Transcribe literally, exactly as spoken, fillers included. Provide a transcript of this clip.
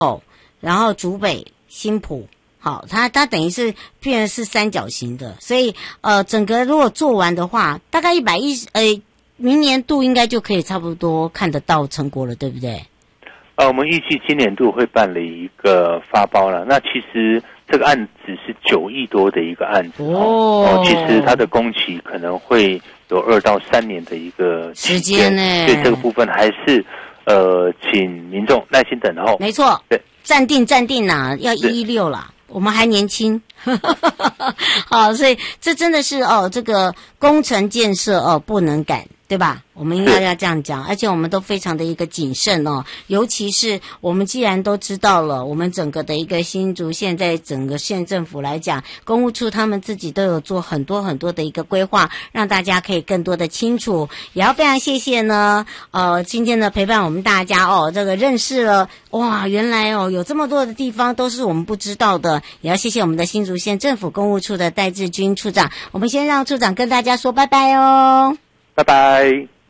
然后竹北、新埔。好，它它等于是变成是三角形的，所以呃，整个如果做完的话，大概一百一十，呃，明年度应该就可以差不多看得到成果了，对不对？ 呃，我们预计今年度会办理一个发包了。那其实这个案子是九亿多的一个案子哦，哦其实它的工期可能会有二到三年的一个时间呢， 所以这个部分还是呃，请民众耐心等候。 没错， 对， 暂定暂定啦，要一一六啦。我们还年轻，好，所以这真的是哦，这个工程建设哦不能赶，对吧？我们应该要这样讲，而且我们都非常的一个谨慎哦，尤其是我们既然都知道了，我们整个的一个新竹县在整个县政府来讲，公务处他们自己都有做很多很多的一个规划，让大家可以更多的清楚。也要非常谢谢呢，呃，今天的陪伴我们大家哦，这个认识了哇，原来哦有这么多的地方都是我们不知道的，也要谢谢我们的新竹县政府公务处的戴志军处长。我们先让处长跟大家说拜拜哦， 拜拜。